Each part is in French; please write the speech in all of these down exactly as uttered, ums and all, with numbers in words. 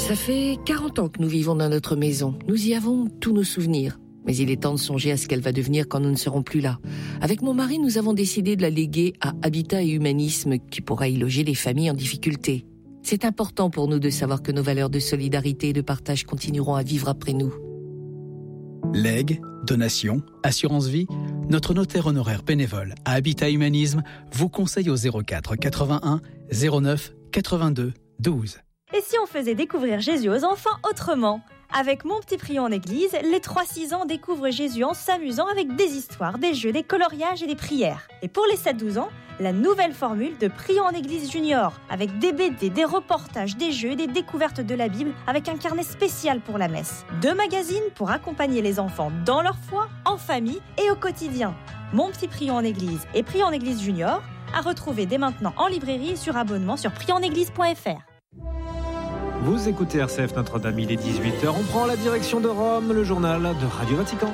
Ça fait quarante ans que nous vivons dans notre maison. Nous y avons tous nos souvenirs. Mais il est temps de songer à ce qu'elle va devenir quand nous ne serons plus là. Avec mon mari, nous avons décidé de la léguer à Habitat et Humanisme, qui pourra y loger les familles en difficulté. C'est important pour nous de savoir que nos valeurs de solidarité et de partage continueront à vivre après nous. Legs, donations, assurance vie, notre notaire honoraire bénévole à Habitat Humanisme vous conseille au zéro quatre quatre-vingt-un zéro neuf quatre-vingt-deux douze. Et si on faisait découvrir Jésus aux enfants autrement ? Avec Mon Petit Prion en Église, les trois six ans découvrent Jésus en s'amusant avec des histoires, des jeux, des coloriages et des prières. Et pour les sept douze ans, la nouvelle formule de Prion en Église Junior, avec des B D, des reportages, des jeux et des découvertes de la Bible, avec un carnet spécial pour la messe. Deux magazines pour accompagner les enfants dans leur foi, en famille et au quotidien. Mon Petit Prion en Église et Prion en Église Junior, à retrouver dès maintenant en librairie et sur abonnement sur prion en église point f r. Vous écoutez R C F Notre-Dame, il est dix-huit heures. On prend la direction de Rome, le journal de Radio Vatican.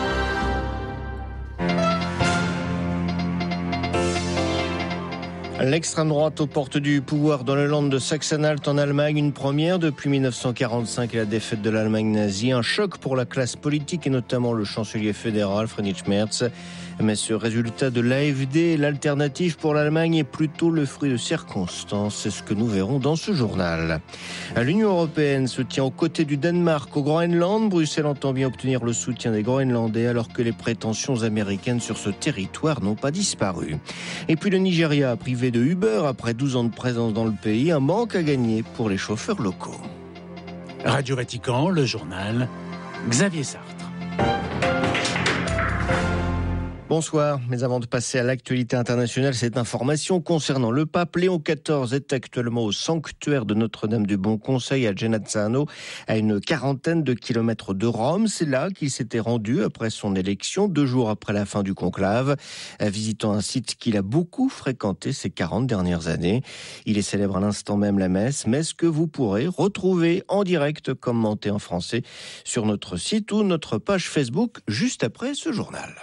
L'extrême droite aux portes du pouvoir dans le land de Sachsen-Anhalt en Allemagne, une première depuis dix-neuf cent quarante-cinq et la défaite de l'Allemagne nazie. Un choc pour la classe politique et notamment le chancelier fédéral Friedrich Merz. Mais ce résultat de l'A F D, l'alternative pour l'Allemagne, est plutôt le fruit de circonstances. C'est ce que nous verrons dans ce journal. L'Union européenne se tient aux côtés du Danemark au Groenland. Bruxelles entend bien obtenir le soutien des Groenlandais alors que les prétentions américaines sur ce territoire n'ont pas disparu. Et puis le Nigeria, privé de Uber après douze ans de présence dans le pays, un manque à gagner pour les chauffeurs locaux. Radio Vatican, le journal, Xavier Sartre. Bonsoir, mais avant de passer à l'actualité internationale, cette information concernant le pape Léon quatorze est actuellement au sanctuaire de Notre-Dame du Bon Conseil à Genazzano, à une quarantaine de kilomètres de Rome. C'est là qu'il s'était rendu après son élection, deux jours après la fin du conclave, visitant un site qu'il a beaucoup fréquenté ces quarante dernières années. Il est célèbre à l'instant même la messe, messe que vous pourrez retrouver en direct commentée en français sur notre site ou notre page Facebook juste après ce journal.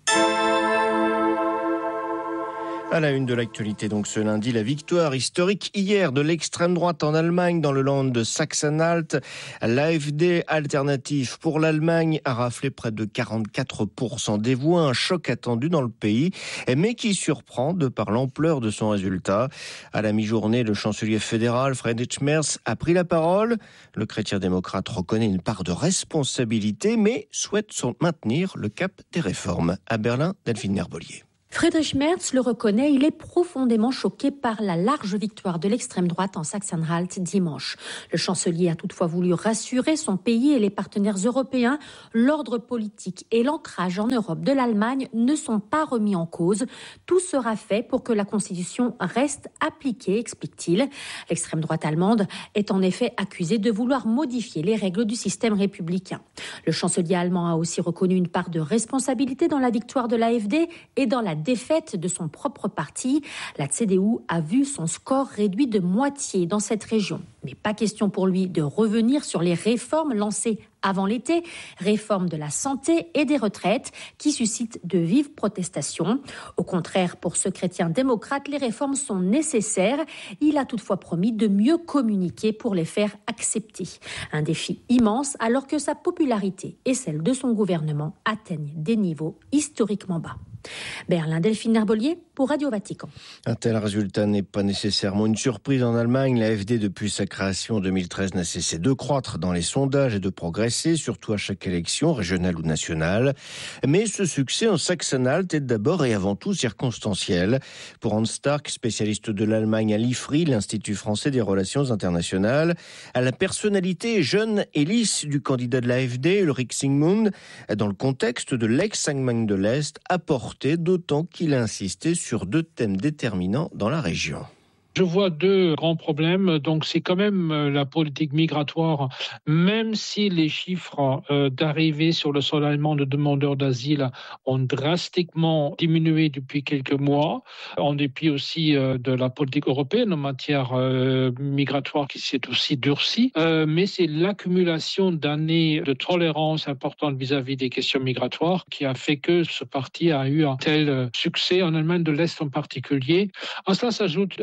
À la une de l'actualité, donc ce lundi, la victoire historique hier de l'extrême droite en Allemagne dans le land de Sachsen-Anhalt. L'A F D, alternative pour l'Allemagne, a raflé près de quarante-quatre pour cent des voix, un choc attendu dans le pays, mais qui surprend de par l'ampleur de son résultat. À la mi-journée, le chancelier fédéral Friedrich Merz a pris la parole. Le chrétien-démocrate reconnaît une part de responsabilité, mais souhaite maintenir le cap des réformes. À Berlin, Delphine Nerbolier. Friedrich Merz le reconnaît, il est profondément choqué par la large victoire de l'extrême droite en Sachsen-Anhalt dimanche. Le chancelier a toutefois voulu rassurer son pays et les partenaires européens. L'ordre politique et l'ancrage en Europe de l'Allemagne ne sont pas remis en cause. Tout sera fait pour que la Constitution reste appliquée, explique-t-il. L'extrême droite allemande est en effet accusée de vouloir modifier les règles du système républicain. Le chancelier allemand a aussi reconnu une part de responsabilité dans la victoire de l'A F D et dans la défaite de son propre parti. La C D U a vu son score réduit de moitié dans cette région. Mais pas question pour lui de revenir sur les réformes lancées avant l'été, réformes de la santé et des retraites qui suscitent de vives protestations. Au contraire, pour ce chrétien démocrate, les réformes sont nécessaires. Il a toutefois promis de mieux communiquer pour les faire accepter. Un défi immense alors que sa popularité et celle de son gouvernement atteignent des niveaux historiquement bas. Berlin, Delphine Nerbolier pour Radio Vatican. Un tel résultat n'est pas nécessairement une surprise en Allemagne. L'A F D, depuis sa création en deux mille treize, n'a cessé de croître dans les sondages et de progresser, surtout à chaque élection, régionale ou nationale. Mais ce succès en Sachsen-Anhalt est d'abord et avant tout circonstanciel. Pour Hans Stark, spécialiste de l'Allemagne à l'I F R I, l'Institut français des relations internationales, à la personnalité jeune et lisse du candidat de l'A F D, Ulrich Zingmund, dans le contexte de l'ex-Allemagne de l'Est, apporte d'autant qu'il a insisté sur deux thèmes déterminants dans la région. Je vois deux grands problèmes. Donc, c'est quand même la politique migratoire, même si les chiffres euh, d'arrivée sur le sol allemand de demandeurs d'asile ont drastiquement diminué depuis quelques mois, en dépit aussi euh, de la politique européenne en matière euh, migratoire qui s'est aussi durcie. Euh, mais c'est l'accumulation d'années de tolérance importante vis-à-vis des questions migratoires qui a fait que ce parti a eu un tel succès en Allemagne de l'Est en particulier. À cela s'ajoute un deuxième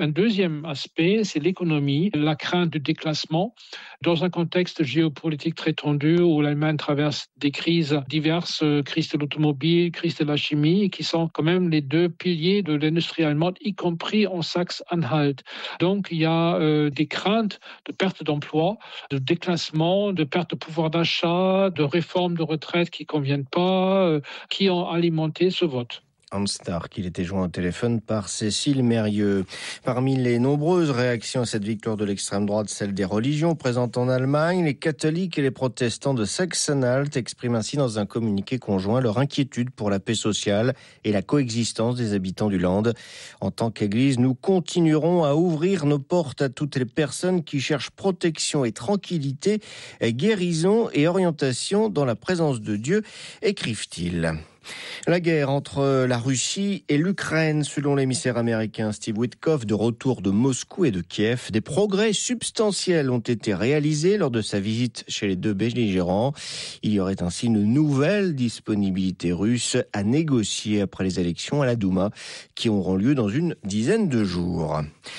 deuxième aspect, c'est l'économie, la crainte du déclassement. Dans un contexte géopolitique très tendu où l'Allemagne traverse des crises diverses, crise de l'automobile, crise de la chimie, qui sont quand même les deux piliers de l'industrie allemande, y compris en Saxe-Anhalt. Donc il y a euh, des craintes de perte d'emploi, de déclassement, de perte de pouvoir d'achat, de réformes de retraite qui ne conviennent pas, euh, qui ont alimenté ce vote. Hans Stark, il était joint au téléphone par Cécile Mérieux. Parmi les nombreuses réactions à cette victoire de l'extrême droite, celle des religions présentes en Allemagne, les catholiques et les protestants de Saxe-Anhalt expriment ainsi dans un communiqué conjoint leur inquiétude pour la paix sociale et la coexistence des habitants du Land. En tant qu'Église, nous continuerons à ouvrir nos portes à toutes les personnes qui cherchent protection et tranquillité, guérison et orientation dans la présence de Dieu, écrivent-ils. La guerre entre la Russie et l'Ukraine, selon l'émissaire américain Steve Witkoff, de retour de Moscou et de Kiev, des progrès substantiels ont été réalisés lors de sa visite chez les deux belligérants. Il y aurait ainsi une nouvelle disponibilité russe à négocier après les élections à la Douma, qui auront lieu dans une dizaine de jours.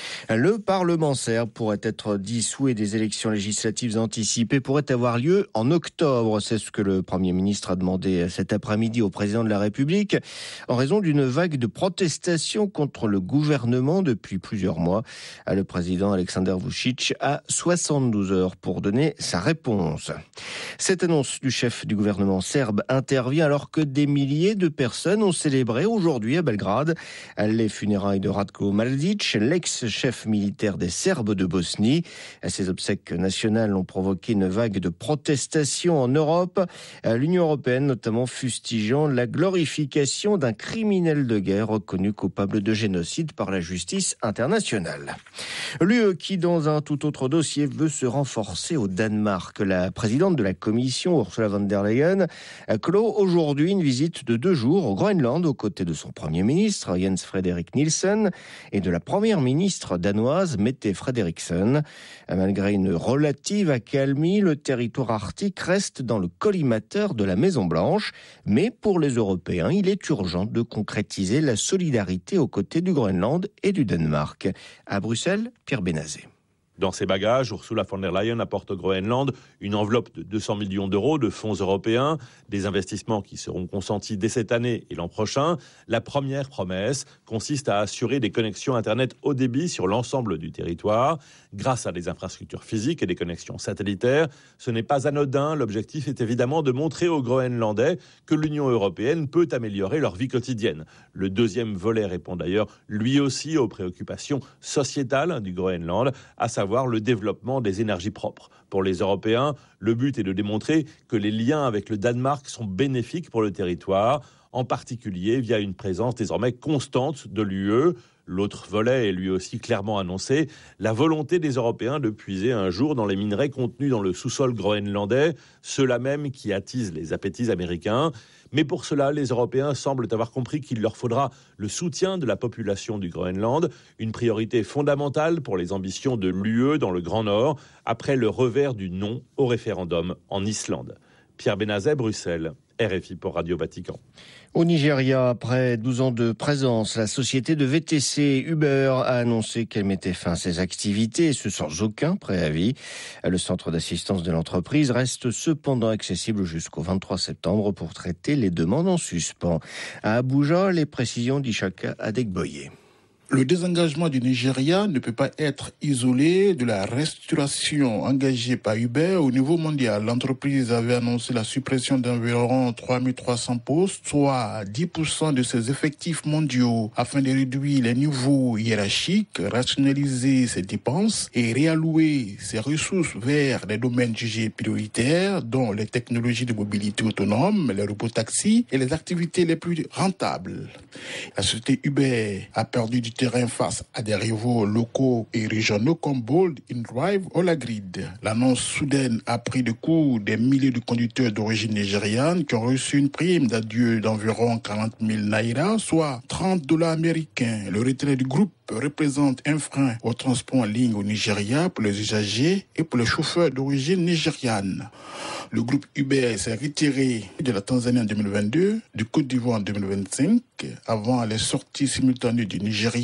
Le Parlement serbe pourrait être dissous et des élections législatives anticipées pourraient avoir lieu en octobre. C'est ce que le Premier ministre a demandé cet après-midi au président de la République en raison d'une vague de protestations contre le gouvernement depuis plusieurs mois. Le président Aleksandar Vučić a soixante-douze heures pour donner sa réponse. Cette annonce du chef du gouvernement serbe intervient alors que des milliers de personnes ont célébré aujourd'hui à Belgrade les funérailles de Ratko Mladić, l'ex-chef militaire des Serbes de Bosnie. Ces obsèques nationales ont provoqué une vague de protestations en Europe, l'Union européenne notamment fustigeant la glorification d'un criminel de guerre reconnu coupable de génocide par la justice internationale. L'U E qui, dans un tout autre dossier, veut se renforcer au Danemark. La présidente de la Commission, Ursula von der Leyen, clôt aujourd'hui une visite de deux jours au Groenland aux côtés de son Premier ministre, Jens Frederik Nielsen, et de la Première ministre danoise, Mette Frederiksen. Malgré une relative accalmie, le territoire arctique reste dans le collimateur de la Maison-Blanche, mais pour les Européens, il est urgent de concrétiser la solidarité aux côtés du Groenland et du Danemark. À Bruxelles, Pierre Benazet. Dans ses bagages, Ursula von der Leyen apporte au Groenland une enveloppe de deux cents millions d'euros de fonds européens, des investissements qui seront consentis dès cette année et l'an prochain. La première promesse consiste à assurer des connexions Internet haut débit sur l'ensemble du territoire, grâce à des infrastructures physiques et des connexions satellitaires. Ce n'est pas anodin, l'objectif est évidemment de montrer aux Groenlandais que l'Union européenne peut améliorer leur vie quotidienne. Le deuxième volet répond d'ailleurs lui aussi aux préoccupations sociétales du Groenland, à savoir le développement des énergies propres. Pour les Européens, le but est de démontrer que les liens avec le Danemark sont bénéfiques pour le territoire, en particulier via une présence désormais constante de l'U E. L'autre volet est lui aussi clairement annoncé, la volonté des Européens de puiser un jour dans les minerais contenus dans le sous-sol groenlandais, ceux-là même qui attisent les appétits américains. Mais pour cela, les Européens semblent avoir compris qu'il leur faudra le soutien de la population du Groenland, une priorité fondamentale pour les ambitions de l'U E dans le Grand Nord, après le revers du non au référendum en Islande. Pierre Benazet, Bruxelles, R F I pour Radio Vatican. Au Nigeria, après douze ans de présence, la société de V T C Uber a annoncé qu'elle mettait fin à ses activités, et ce sans aucun préavis. Le centre d'assistance de l'entreprise reste cependant accessible jusqu'au vingt-trois septembre pour traiter les demandes en suspens. À Abuja, les précisions d'Ishaka Adegboye. Le désengagement du Nigeria ne peut pas être isolé de la restructuration engagée par Uber au niveau mondial. L'entreprise avait annoncé la suppression d'environ trois mille trois cents postes, soit dix pour cent de ses effectifs mondiaux, afin de réduire les niveaux hiérarchiques, rationaliser ses dépenses et réallouer ses ressources vers des domaines jugés prioritaires, dont les technologies de mobilité autonome, les robotaxis et les activités les plus rentables. La société Uber a perdu du terrain face à des rivaux locaux et régionaux comme Bolt, InDrive ou Lagrid. L'annonce soudaine a pris de court des milliers de conducteurs d'origine nigériane qui ont reçu une prime d'adieu d'environ quarante mille naira, soit trente dollars américains. Le retrait du groupe représente un frein au transport en ligne au Nigeria pour les usagers et pour les chauffeurs d'origine nigériane. Le groupe Uber s'est retiré de la Tanzanie en deux mille vingt-deux, du Côte d'Ivoire en deux mille vingt-cinq, avant les sorties simultanées du Nigeria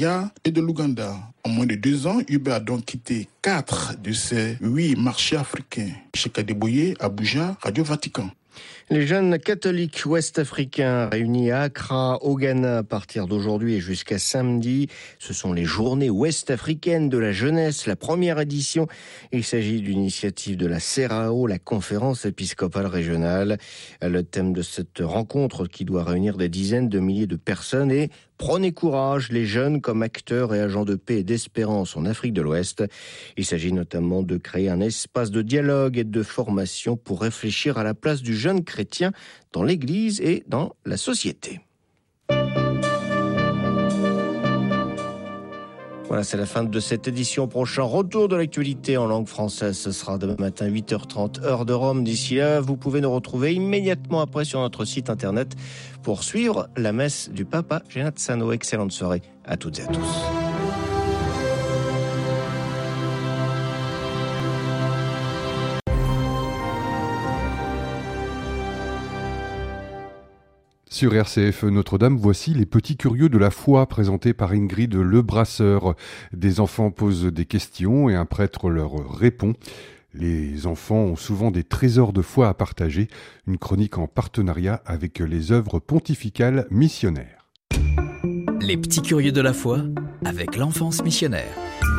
Nigeria et de l'Ouganda. En moins de deux ans, Uber a donc quitté quatre de ses huit marchés africains. Cheikh Adeboye, Abuja, Radio Vatican. Les jeunes catholiques ouest-africains réunis à Accra, au Ghana, à partir d'aujourd'hui et jusqu'à samedi. Ce sont les journées ouest-africaines de la jeunesse, la première édition. Il s'agit d'une initiative de la C E R A O, la conférence épiscopale régionale. Le thème de cette rencontre qui doit réunir des dizaines de milliers de personnes est « Prenez courage, les jeunes comme acteurs et agents de paix et d'espérance en Afrique de l'Ouest ». Il s'agit notamment de créer un espace de dialogue et de formation pour réfléchir à la place du jeune chrétien dans l'Église et dans la société. Voilà, c'est la fin de cette édition. Prochain retour de l'actualité en langue française. Ce sera demain matin, huit heures trente, heure de Rome. D'ici là, vous pouvez nous retrouver immédiatement après sur notre site internet pour suivre la messe du Papa Genazzano. Excellente soirée à toutes et à tous. Sur R C F Notre-Dame, voici les petits curieux de la foi présentés par Ingrid Lebrasseur. Des enfants posent des questions et un prêtre leur répond. Les enfants ont souvent des trésors de foi à partager. Une chronique en partenariat avec les œuvres pontificales missionnaires. Les petits curieux de la foi avec l'enfance missionnaire.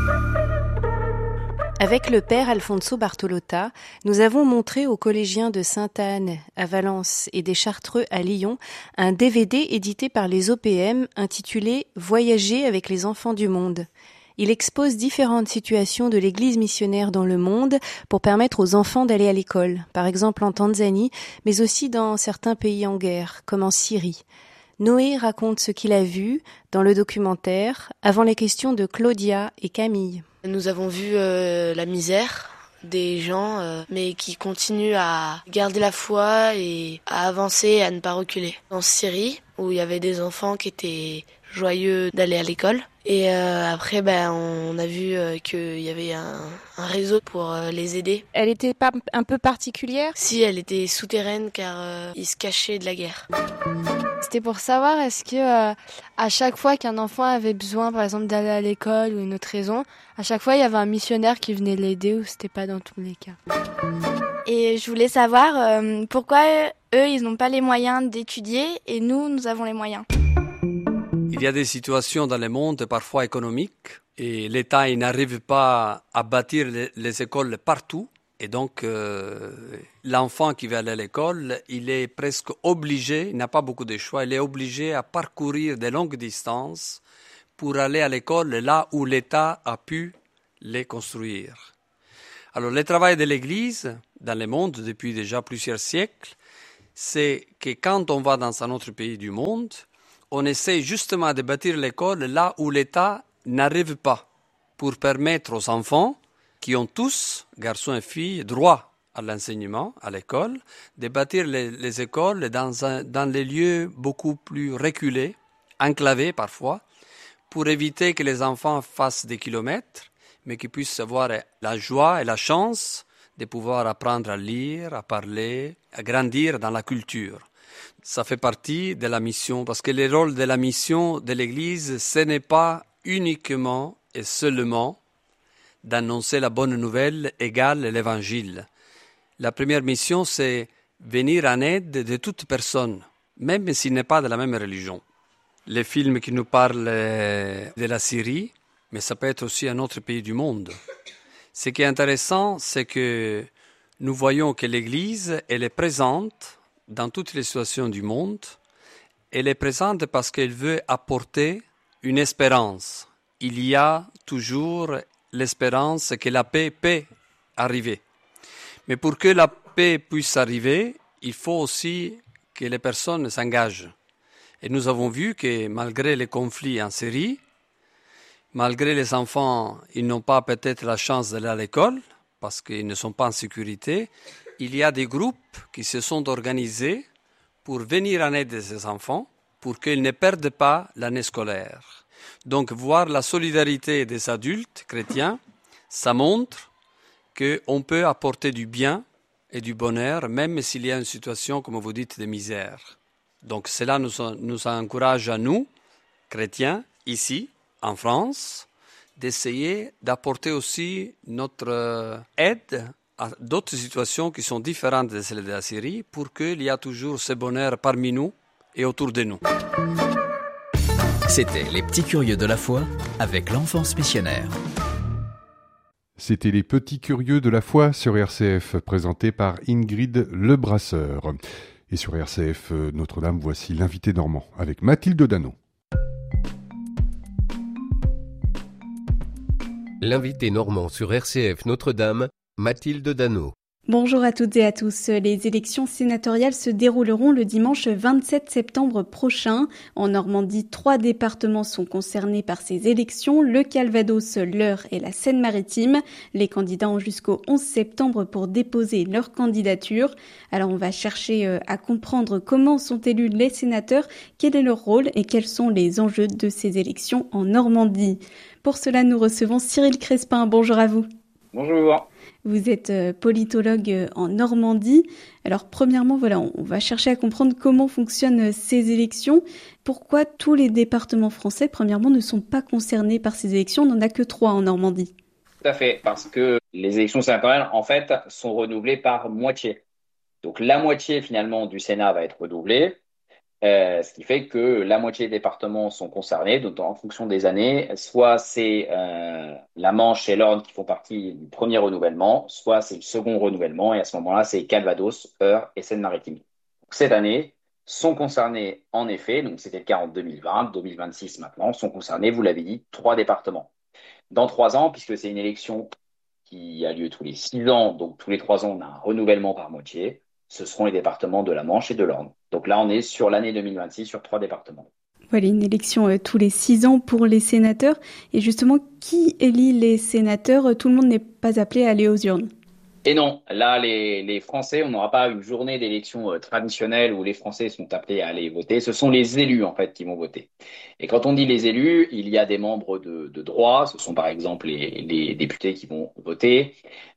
Avec le père Alfonso Bartolotta, nous avons montré aux collégiens de Sainte-Anne à Valence et des Chartreux à Lyon un D V D édité par les O P M intitulé « Voyager avec les enfants du monde ». Il expose différentes situations de l'Église missionnaire dans le monde pour permettre aux enfants d'aller à l'école, par exemple en Tanzanie, mais aussi dans certains pays en guerre, comme en Syrie. Noé raconte ce qu'il a vu dans le documentaire avant les questions de Claudia et Camille. Nous avons vu euh, la misère des gens, euh, mais qui continuent à garder la foi et à avancer et à ne pas reculer. En Syrie, où il y avait des enfants qui étaient joyeux d'aller à l'école. Et euh, après, ben, on a vu euh, qu'il y avait un, un réseau pour euh, les aider. Elle était pas un peu particulière ? Si, elle était souterraine car euh, ils se cachaient de la guerre. C'était pour savoir, est-ce que euh, à chaque fois qu'un enfant avait besoin, par exemple, d'aller à l'école ou une autre raison, à chaque fois il y avait un missionnaire qui venait l'aider ou c'était pas dans tous les cas ? Et je voulais savoir euh, pourquoi eux, ils n'ont pas les moyens d'étudier et nous, nous avons les moyens. Il y a des situations dans le monde, parfois économiques, et l'État il n'arrive pas à bâtir les, les écoles partout. Et donc, euh, l'enfant qui va aller à l'école, il est presque obligé, il n'a pas beaucoup de choix, il est obligé à parcourir de longues distances pour aller à l'école là où l'État a pu les construire. Alors, le travail de l'Église dans le monde depuis déjà plusieurs siècles, c'est que quand on va dans un autre pays du monde, on essaie justement de bâtir l'école là où l'État n'arrive pas pour permettre aux enfants qui ont tous, garçons et filles, droit à l'enseignement, à l'école, de bâtir les, les écoles dans, un, dans les lieux beaucoup plus reculés, enclavés parfois, pour éviter que les enfants fassent des kilomètres, mais qu'ils puissent avoir la joie et la chance de pouvoir apprendre à lire, à parler, à grandir dans la culture. Ça fait partie de la mission, parce que le rôle de la mission de l'Église, ce n'est pas uniquement et seulement d'annoncer la bonne nouvelle égale l'Évangile. La première mission, c'est venir en aide de toute personne, même s'il n'est pas de la même religion. Les films qui nous parlent de la Syrie, mais ça peut être aussi un autre pays du monde. Ce qui est intéressant, c'est que nous voyons que l'Église, elle est présente dans toutes les situations du monde. Elle est présente parce qu'elle veut apporter une espérance. Il y a toujours l'espérance que la paix peut arriver. Mais pour que la paix puisse arriver, il faut aussi que les personnes s'engagent. Et nous avons vu que malgré les conflits en Syrie, malgré les enfants, ils n'ont pas peut-être la chance d'aller à l'école parce qu'ils ne sont pas en sécurité, il y a des groupes qui se sont organisés pour venir en aide de ces enfants, pour qu'ils ne perdent pas l'année scolaire. Donc, voir la solidarité des adultes chrétiens, ça montre qu'on peut apporter du bien et du bonheur, même s'il y a une situation, comme vous dites, de misère. Donc, cela nous, nous encourage à nous, chrétiens, ici, en France, d'essayer d'apporter aussi notre aide à d'autres situations qui sont différentes de celles de la Syrie pour qu'il y ait toujours ce bonheur parmi nous et autour de nous. C'était Les Petits Curieux de la Foi avec l'Enfance Missionnaire. C'était Les Petits Curieux de la Foi sur R C F, présenté par Ingrid Lebrasseur. Et sur R C F Notre-Dame, voici l'invité normand avec Mathilde Dano. L'invité normand sur R C F Notre-Dame, Mathilde Dano. Bonjour à toutes et à tous. Les élections sénatoriales se dérouleront le dimanche vingt-sept septembre prochain. En Normandie, trois départements sont concernés par ces élections, le Calvados, l'Eure et la Seine-Maritime. Les candidats ont jusqu'au onze septembre pour déposer leur candidature. Alors on va chercher à comprendre comment sont élus les sénateurs, quel est leur rôle et quels sont les enjeux de ces élections en Normandie. Pour cela, nous recevons Cyril Crespin. Bonjour à vous. Bonjour. Vous êtes politologue en Normandie. Alors premièrement, voilà, on va chercher à comprendre comment fonctionnent ces élections. Pourquoi tous les départements français, premièrement, ne sont pas concernés par ces élections? On n'en a que trois en Normandie. Tout à fait, parce que les élections sénatoriales, en fait, sont renouvelées par moitié. Donc la moitié, finalement, du Sénat va être renouvelée. Euh, ce qui fait que la moitié des départements sont concernés, donc en fonction des années, soit c'est euh, la Manche et l'Orne qui font partie du premier renouvellement, soit c'est le second renouvellement, et à ce moment-là, c'est Calvados, Eure et Seine-Maritime. Donc, cette année, sont concernés en effet, donc c'était le cas en deux mille vingt, deux mille vingt-six maintenant, sont concernés, vous l'avez dit, trois départements. Dans trois ans, puisque c'est une élection qui a lieu tous les six ans, donc tous les trois ans, on a un renouvellement par moitié, ce seront les départements de la Manche et de l'Orne. Donc là, on est sur l'année deux mille vingt-six, sur trois départements. Voilà, une élection euh, tous les six ans pour les sénateurs. Et justement, qui élit les sénateurs? Tout le monde n'est pas appelé à aller aux urnes. Et non, là, les, les Français, on n'aura pas une journée d'élection euh, traditionnelle où les Français sont appelés à aller voter. Ce sont les élus, en fait, qui vont voter. Et quand on dit les élus, il y a des membres de, de droit. Ce sont par exemple les, les députés qui vont voter.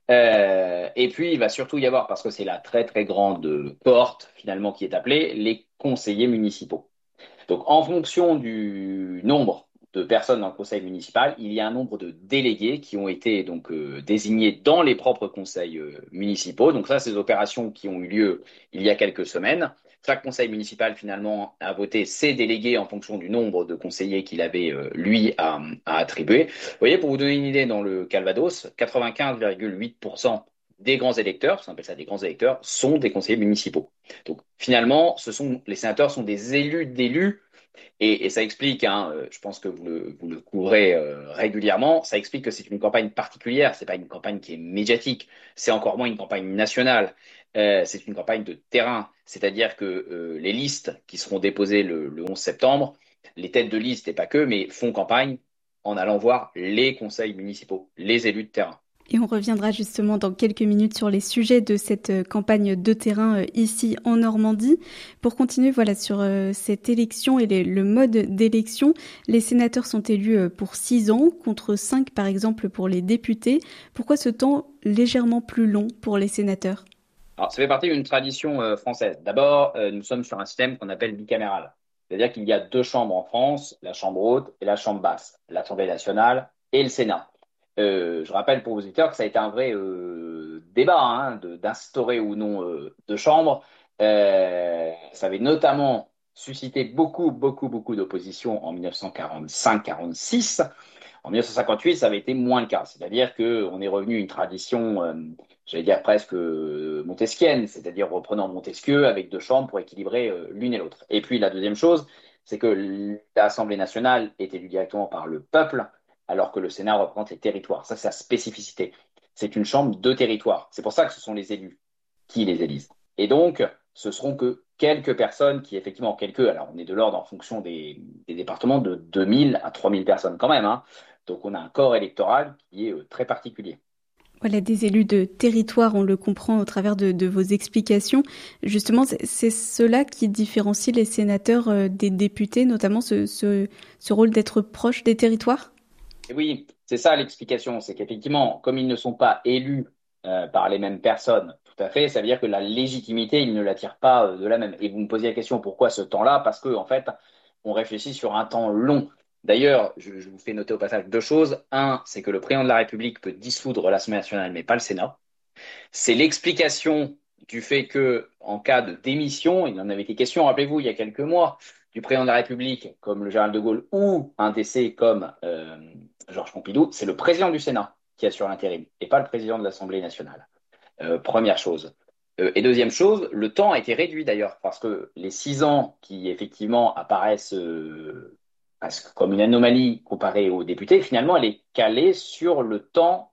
Euh, et puis, il va surtout y avoir, parce que c'est la très très grande cohorte finalement qui est appelée, les conseillers municipaux. Donc, en fonction du nombre de personnes dans le conseil municipal, il y a un nombre de délégués qui ont été donc euh, désignés dans les propres conseils euh, municipaux. Donc ça, c'est des opérations qui ont eu lieu il y a quelques semaines. Chaque conseil municipal, finalement, a voté ses délégués en fonction du nombre de conseillers qu'il avait, euh, lui, à, à attribuer. Vous voyez, pour vous donner une idée, dans le Calvados, quatre-vingt-quinze virgule huit pour cent des grands électeurs, on appelle ça des grands électeurs, sont des conseillers municipaux. Donc, finalement, ce sont, les sénateurs sont des élus d'élus. Et, et ça explique, hein, je pense que vous le, vous le couvrez euh, régulièrement, ça explique que c'est une campagne particulière, c'est pas une campagne qui est médiatique, c'est encore moins une campagne nationale, euh, c'est une campagne de terrain, c'est-à-dire que euh, les listes qui seront déposées le, le onze septembre, les têtes de liste et pas que, mais font campagne en allant voir les conseils municipaux, les élus de terrain. Et on reviendra justement dans quelques minutes sur les sujets de cette campagne de terrain ici en Normandie. Pour continuer voilà, sur cette élection et les, le mode d'élection, les sénateurs sont élus pour six ans, contre cinq par exemple pour les députés. Pourquoi ce temps légèrement plus long pour les sénateurs? Alors, ça fait partie d'une tradition euh, française. D'abord, euh, nous sommes sur un système qu'on appelle bicaméral. C'est-à-dire qu'il y a deux chambres en France, la chambre haute et la chambre basse, l'Assemblée nationale et le Sénat. Euh, je rappelle pour vos auditeurs que ça a été un vrai euh, débat hein, de, d'instaurer ou non euh, deux chambres. Euh, ça avait notamment suscité beaucoup, beaucoup, beaucoup d'opposition en dix-neuf cent quarante-cinq quarante-six. En dix-neuf cent cinquante-huit, ça avait été moins le cas. C'est-à-dire qu'on est revenu à une tradition, euh, j'allais dire presque euh, montesquienne, c'est-à-dire reprenant Montesquieu avec deux chambres pour équilibrer euh, l'une et l'autre. Et puis la deuxième chose, c'est que l'Assemblée nationale est élue directement par le peuple, alors que le Sénat représente les territoires. Ça, c'est sa spécificité. C'est une chambre de territoire. C'est pour ça que ce sont les élus qui les élisent. Et donc, ce seront que quelques personnes qui, effectivement, quelques, alors on est de l'ordre en fonction des, des départements de deux mille à trois mille personnes quand même. Hein. Donc, on a un corps électoral qui est euh, très particulier. Voilà, des élus de territoire, on le comprend au travers de, de vos explications. Justement, c'est, c'est cela qui différencie les sénateurs euh, des députés, notamment ce, ce, ce rôle d'être proche des territoires? Et oui, c'est ça l'explication, c'est qu'effectivement, comme ils ne sont pas élus euh, par les mêmes personnes, tout à fait, ça veut dire que la légitimité, ils ne la tirent pas euh, de la même. Et vous me posiez la question, pourquoi ce temps-là? Parce que en fait, on réfléchit sur un temps long. D'ailleurs, je, je vous fais noter au passage deux choses. Un, c'est que le président de la République peut dissoudre l'Assemblée nationale, mais pas le Sénat. C'est l'explication du fait que, en cas de démission, il en avait été question, rappelez-vous, il y a quelques mois, du président de la République, comme le général de Gaulle, ou un décès comme euh, Georges Pompidou, c'est le président du Sénat qui assure l'intérim, et pas le président de l'Assemblée nationale. Euh, première chose. Euh, et deuxième chose, le temps a été réduit d'ailleurs, parce que les six ans qui effectivement apparaissent euh, comme une anomalie comparée aux députés, finalement, elle est calée sur le temps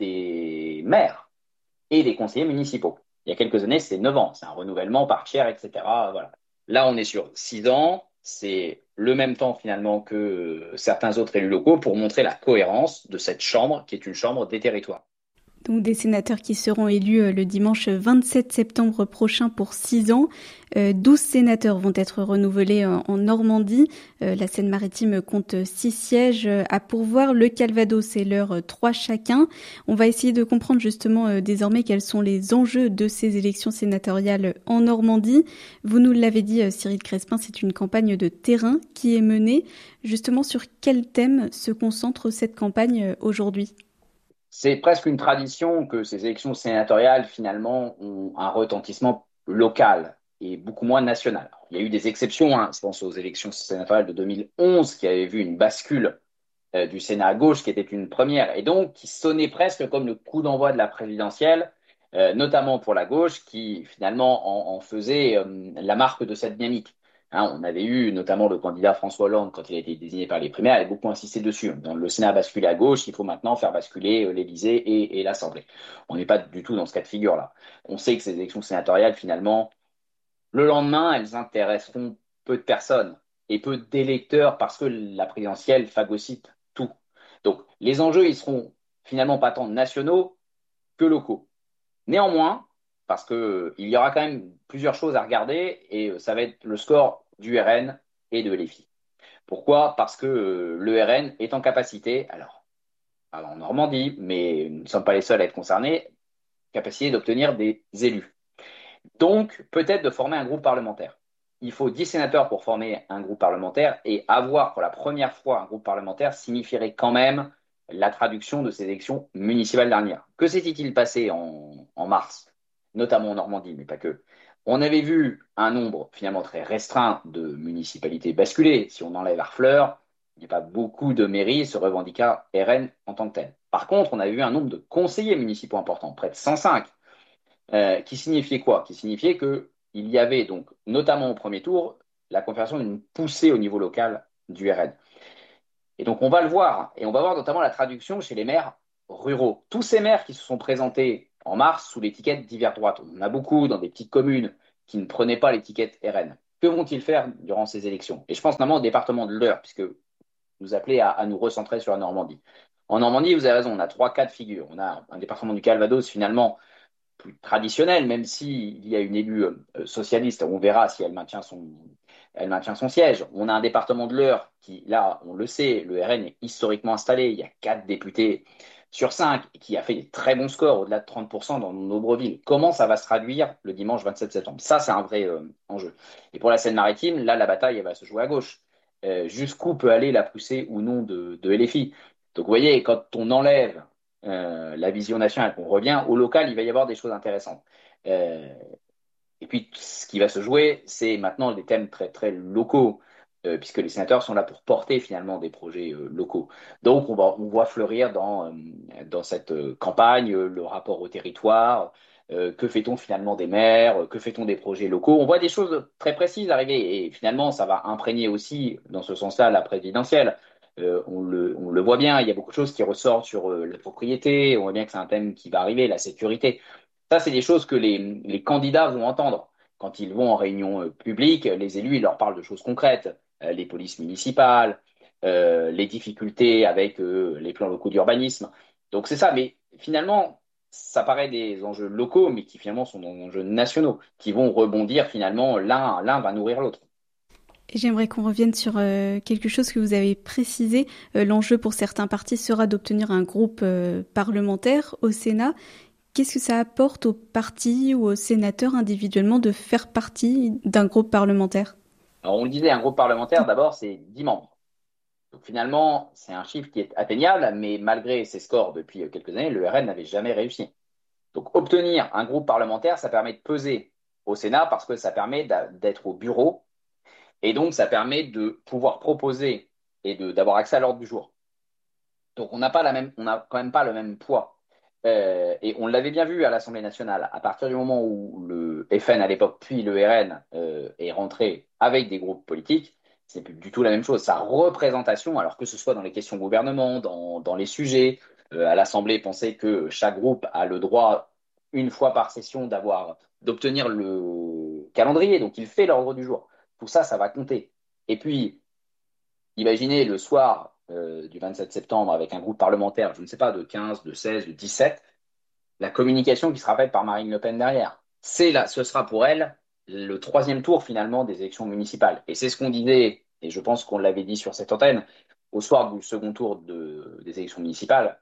des maires et des conseillers municipaux. Il y a quelques années, c'était neuf ans, c'est un renouvellement par tiers, et cetera. Voilà. Là, on est sur six ans, c'est le même temps finalement que certains autres élus locaux pour montrer la cohérence de cette chambre qui est une chambre des territoires. Donc des sénateurs qui seront élus le dimanche vingt-sept septembre prochain pour six ans. Euh, douze sénateurs vont être renouvelés en, en Normandie. Euh, la Seine-Maritime compte six sièges à pourvoir. Le Calvados et leur trois chacun. On va essayer de comprendre justement euh, désormais quels sont les enjeux de ces élections sénatoriales en Normandie. Vous nous l'avez dit, euh, Cyril Crespin, c'est une campagne de terrain qui est menée. Justement, sur quel thème se concentre cette campagne euh, aujourd'hui ? C'est presque une tradition que ces élections sénatoriales, finalement, ont un retentissement local et beaucoup moins national. Alors, il y a eu des exceptions, hein. Je pense aux élections sénatoriales de deux mille onze qui avaient vu une bascule euh, du Sénat à gauche qui était une première et donc qui sonnait presque comme le coup d'envoi de la présidentielle, euh, notamment pour la gauche qui finalement en, en faisait euh, la marque de cette dynamique. Hein, on avait eu notamment le candidat François Hollande, quand il a été désigné par les primaires, il a beaucoup insisté dessus. Dans le Sénat a basculé à gauche, il faut maintenant faire basculer l'Élysée et, et l'Assemblée. On n'est pas du tout dans ce cas de figure-là. On sait que ces élections sénatoriales, finalement, le lendemain, elles intéresseront peu de personnes et peu d'électeurs parce que la présidentielle phagocyte tout. Donc, les enjeux, ils seront finalement pas tant nationaux que locaux. Néanmoins, parce qu'il y aura quand même plusieurs choses à regarder et ça va être le score du R N et de L F I. Pourquoi ? Parce que euh, le R N est en capacité, alors, alors en Normandie, mais nous ne sommes pas les seuls à être concernés, capacité d'obtenir des élus. Donc, peut-être de former un groupe parlementaire. Il faut dix sénateurs pour former un groupe parlementaire et avoir pour la première fois un groupe parlementaire signifierait quand même la traduction de ces élections municipales dernières. Que s'était-il passé en, en mars, notamment en Normandie, mais pas que ? On avait vu un nombre finalement très restreint de municipalités basculer. Si on enlève Harfleur, il n'y a pas beaucoup de mairies se revendiquant R N en tant que tel. Par contre, on avait vu un nombre de conseillers municipaux importants, près de cent cinq, euh, qui signifiait quoi ? Qui signifiait qu'il y avait donc, notamment au premier tour, la confirmation d'une poussée au niveau local du R N. Et donc on va le voir, et on va voir notamment la traduction chez les maires ruraux. Tous ces maires qui se sont présentés en mars sous l'étiquette d'hiver droite. On en a beaucoup dans des petites communes qui ne prenaient pas l'étiquette R N. Que vont-ils faire durant ces élections ? Et je pense notamment au département de l'Eure, puisque vous appelez à, à nous recentrer sur la Normandie. En Normandie, vous avez raison, on a trois cas de figure. On a un département du Calvados finalement plus traditionnel, même s'il y a une élue euh, socialiste, on verra si elle maintient son, elle maintient son siège. On a un département de l'Eure qui, là, on le sait, le R N est historiquement installé. Il y a quatre députés sur cinq, qui a fait des très bons scores, au-delà de trente pour cent dans de nombreuses villes. Comment ça va se traduire le dimanche vingt-sept septembre ? Ça, c'est un vrai euh, enjeu. Et pour la Seine-Maritime, là, la bataille, elle va se jouer à gauche. Euh, jusqu'où peut aller la poussée ou non de, de L F I ? Donc, vous voyez, quand on enlève euh, la vision nationale, qu'on revient au local, il va y avoir des choses intéressantes. Euh, et puis, ce qui va se jouer, c'est maintenant des thèmes très, très locaux. Euh, puisque les sénateurs sont là pour porter finalement des projets euh, locaux. Donc on, va, on voit fleurir dans, euh, dans cette euh, campagne euh, le rapport au territoire, euh, que fait-on finalement des maires, que fait-on des projets locaux. On voit des choses très précises arriver et finalement ça va imprégner aussi dans ce sens-là la présidentielle. Euh, on, le, on le voit bien, il y a beaucoup de choses qui ressortent sur euh, la propriété, on voit bien que c'est un thème qui va arriver, la sécurité. Ça, c'est des choses que les, les candidats vont entendre. Quand ils vont en réunion euh, publique, les élus, ils leur parlent de choses concrètes. Les polices municipales, euh, les difficultés avec euh, les plans locaux d'urbanisme. Donc c'est ça, mais finalement, ça paraît des enjeux locaux, mais qui finalement sont des enjeux nationaux, qui vont rebondir finalement, l'un, l'un va nourrir l'autre. Et j'aimerais qu'on revienne sur euh, quelque chose que vous avez précisé. Euh, l'enjeu pour certains partis sera d'obtenir un groupe euh, parlementaire au Sénat. Qu'est-ce que ça apporte aux partis ou aux sénateurs individuellement de faire partie d'un groupe parlementaire ? Alors, on le disait, un groupe parlementaire, d'abord, c'est dix membres. Donc finalement, c'est un chiffre qui est atteignable, mais malgré ses scores depuis quelques années, le R N n'avait jamais réussi. Donc obtenir un groupe parlementaire, ça permet de peser au Sénat parce que ça permet d'être au bureau et donc ça permet de pouvoir proposer et de, d'avoir accès à l'ordre du jour. Donc on n'a pas la même, on n'a quand même pas le même poids. Euh, et on l'avait bien vu à l'Assemblée nationale, à partir du moment où le F N à l'époque, puis le R N euh, est rentré avec des groupes politiques, c'est plus du tout la même chose. Sa représentation, alors que ce soit dans les questions gouvernement, dans, dans les sujets, euh, à l'Assemblée, penser que chaque groupe a le droit, une fois par session, d'avoir, d'obtenir le calendrier, donc il fait l'ordre du jour. Tout ça, ça va compter. Et puis, imaginez le soir euh, du vingt-sept septembre avec un groupe parlementaire, je ne sais pas, de quinze, de seize, de dix-sept, la communication qui sera faite par Marine Le Pen derrière. C'est là, ce sera pour elle le troisième tour finalement des élections municipales. Et c'est ce qu'on disait, et je pense qu'on l'avait dit sur cette antenne, au soir du second tour de, des élections municipales,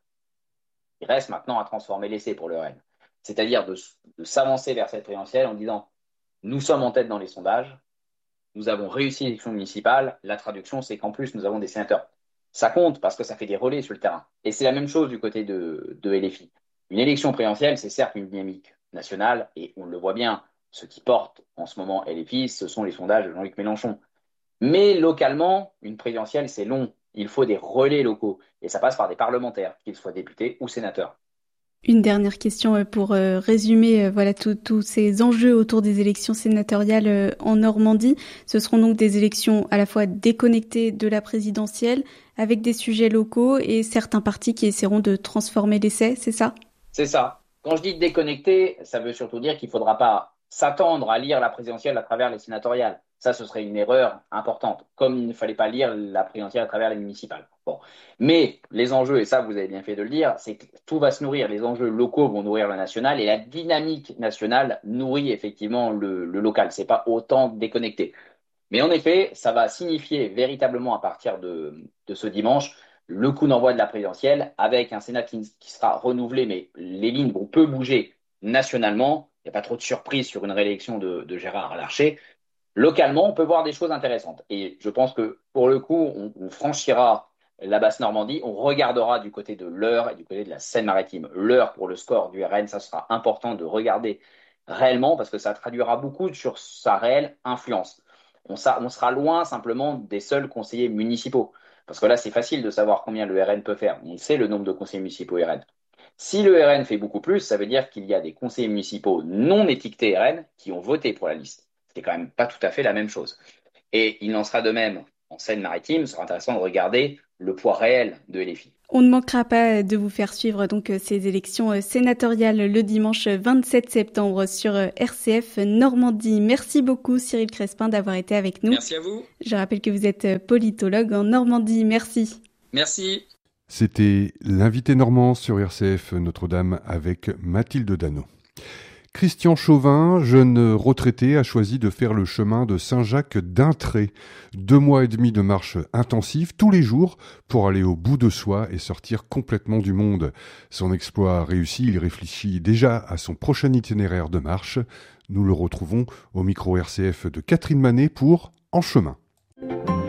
il reste maintenant à transformer l'essai pour le R N. C'est-à-dire de, de s'avancer vers cette présidentielle en disant « nous sommes en tête dans les sondages, nous avons réussi l'élection municipale, la traduction c'est qu'en plus nous avons des sénateurs ». Ça compte parce que ça fait des relais sur le terrain. Et c'est la même chose du côté de, de L F I. Une élection présidentielle, c'est certes une dynamique nationale, et on le voit bien, ce qui porte en ce moment L F I, ce sont les sondages de Jean-Luc Mélenchon. Mais localement, une présidentielle, c'est long. Il faut des relais locaux. Et ça passe par des parlementaires, qu'ils soient députés ou sénateurs. Une dernière question pour résumer voilà tous ces enjeux autour des élections sénatoriales en Normandie. Ce seront donc des élections à la fois déconnectées de la présidentielle, avec des sujets locaux et certains partis qui essaieront de transformer l'essai, c'est ça ? C'est ça. Quand je dis déconnecté, ça veut surtout dire qu'il ne faudra pas s'attendre à lire la présidentielle à travers les sénatoriales. Ça, ce serait une erreur importante, comme il ne fallait pas lire la présidentielle à travers les municipales. Bon. Mais les enjeux, et ça vous avez bien fait de le dire, c'est que tout va se nourrir. Les enjeux locaux vont nourrir le national et la dynamique nationale nourrit effectivement le, le local. Ce n'est pas autant déconnecté. Mais en effet, ça va signifier véritablement à partir de, de ce dimanche le coup d'envoi de la présidentielle avec un Sénat qui, qui sera renouvelé, mais les lignes vont peu bouger nationalement. Il n'y a pas trop de surprises sur une réélection de, de Gérard Larcher. Localement, on peut voir des choses intéressantes. Et je pense que pour le coup, on, on franchira la Basse-Normandie, on regardera du côté de l'Eure et du côté de la Seine-Maritime. L'Eure pour le score du R N, ça sera important de regarder réellement parce que ça traduira beaucoup sur sa réelle influence. On, ça, on sera loin simplement des seuls conseillers municipaux. Parce que là, c'est facile de savoir combien le R N peut faire. On sait le nombre de conseillers municipaux R N. Si le R N fait beaucoup plus, ça veut dire qu'il y a des conseillers municipaux non étiquetés R N qui ont voté pour la liste. C'est quand même pas tout à fait la même chose. Et il en sera de même en Seine-Maritime. Ce sera intéressant de regarder le poids réel de L F I. On ne manquera pas de vous faire suivre donc ces élections sénatoriales le dimanche vingt-sept septembre sur R C F Normandie. Merci beaucoup Cyril Crespin d'avoir été avec nous. Merci à vous. Je rappelle que vous êtes politologue en Normandie. Merci. Merci. C'était l'invité normand sur R C F Notre-Dame avec Mathilde Dano. Christian Chauvin, jeune retraité, a choisi de faire le chemin de Saint-Jacques d'un trait. Deux mois et demi de marche intensive tous les jours pour aller au bout de soi et sortir complètement du monde. Son exploit réussi, il réfléchit déjà à son prochain itinéraire de marche. Nous le retrouvons au micro R C F de Catherine Manet pour En chemin.